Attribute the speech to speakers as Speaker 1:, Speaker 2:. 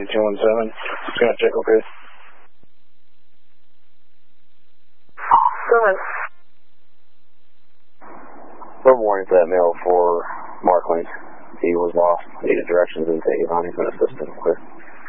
Speaker 1: 217. Just going to check, okay?
Speaker 2: Go ahead.
Speaker 3: Verbal warning for that male for Markland. He was lost. Needed directions into Avon. He's going to assist him. Clear.